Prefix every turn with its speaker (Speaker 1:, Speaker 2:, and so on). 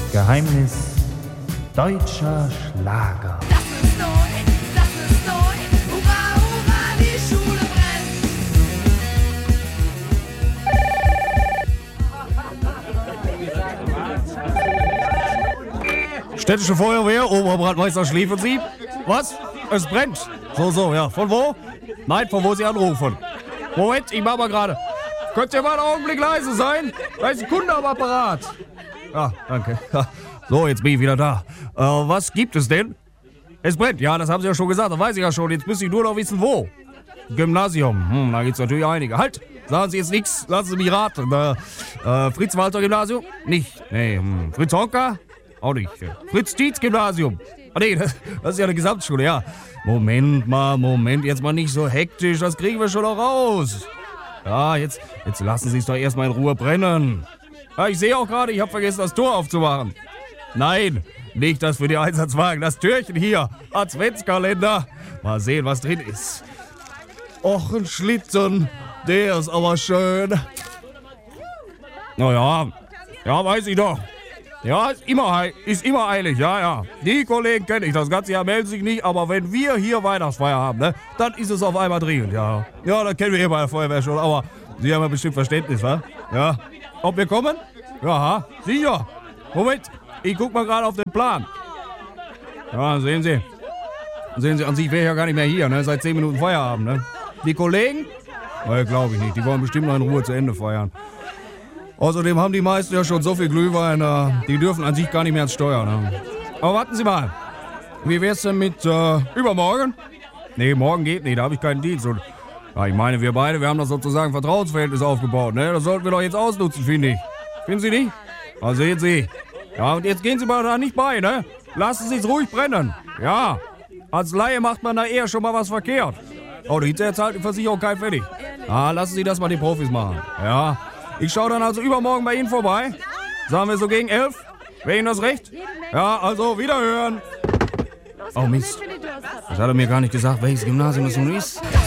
Speaker 1: Geheimnis deutscher Schlager.
Speaker 2: Das ist neu, hurra, hurra, die Schule brennt.
Speaker 3: Städtische Feuerwehr, Oberbrandmeister Schläfersieb. Was? Es brennt. So, ja. Von wo? Nein, von wo Sie anrufen. Moment, ich mach mal gerade. Könnt ihr mal einen Augenblick leise sein? Da ist ein Kunde am Apparat. Ja, danke. So, jetzt bin ich wieder da. Was gibt es denn? Es brennt, ja, das haben Sie ja schon gesagt, das weiß ich ja schon. Jetzt müsste ich nur noch wissen, wo. Gymnasium, da gibt's natürlich einige. Halt, sagen Sie jetzt nichts, lassen Sie mich raten. Fritz-Walter-Gymnasium? Nicht. Nee, Fritz-Honka? Auch nicht. Fritz-Dietz-Gymnasium? Ah, nee, das ist ja eine Gesamtschule, ja. Moment, jetzt mal nicht so hektisch, das kriegen wir schon noch raus. Ja, jetzt lassen Sie es doch erstmal in Ruhe brennen. Ja, ich sehe auch gerade, ich habe vergessen, das Tor aufzumachen. Nein, nicht das für die Einsatzwagen, das Türchen hier, Adventskalender. Mal sehen, was drin ist. Och, ein Schlitten, der ist aber schön. Ja, weiß ich doch. Ja, ist immer eilig, ja. Die Kollegen kenne ich, das ganze Jahr melden sich nicht, aber wenn wir hier Weihnachtsfeier haben, ne, dann ist es auf einmal dringend, ja. Ja, das kennen wir hier bei der Feuerwehr schon, aber Sie haben ja bestimmt Verständnis, wa? Ja. Ob wir kommen? Ja, sicher. Moment, ich guck mal gerade auf den Plan. Ja, sehen Sie, an sich wäre ich ja gar nicht mehr hier, ne, seit 10 Minuten Feierabend, ne. Die Kollegen? Ne, glaube ich nicht, die wollen bestimmt noch in Ruhe zu Ende feiern. Außerdem haben die meisten ja schon so viel Glühwein, die dürfen an sich gar nicht mehr ans Steuer. Ne? Aber warten Sie mal, wie wär's denn mit übermorgen? Nee, morgen geht nicht, da habe ich keinen Dienst. Und, ja, ich meine, wir beide, wir haben das sozusagen Vertrauensverhältnis aufgebaut. Ne? Das sollten wir doch jetzt ausnutzen, finde ich. Finden Sie nicht? Na, sehen Sie. Ja, und jetzt gehen Sie mal da nicht bei, ne? Lassen Sie es ruhig brennen. Ja, als Laie macht man da eher schon mal was verkehrt. Oh, hinterher zahlt die Versicherung kein Pfennig. Ah, lassen Sie das mal die Profis machen. Ja. Ich schaue dann also übermorgen bei Ihnen vorbei. Sagen wir so gegen 11? Wäre Ihnen das recht? Ja, also wiederhören. Oh Mist. Das hat er mir gar nicht gesagt, welches Gymnasium das nun ist.